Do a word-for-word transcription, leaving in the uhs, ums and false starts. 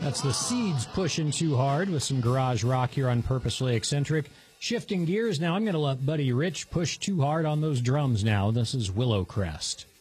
That's the Seeds pushing too hard with some garage rock here on Purposely Eccentric. Shifting gears now, I'm going to let Buddy Rich push too hard on those drums now. This is Willow Crest.